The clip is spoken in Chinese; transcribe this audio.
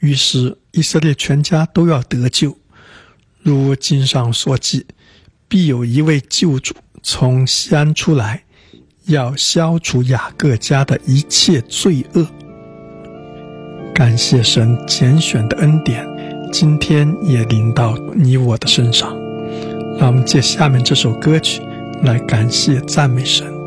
于是以色列全家都要得救，如经上所记，必有一位救主从西安出来，要消除雅各家的一切罪恶。感谢神拣选的恩典，今天也临到你我的身上。让我们借下面这首歌曲来感谢赞美神。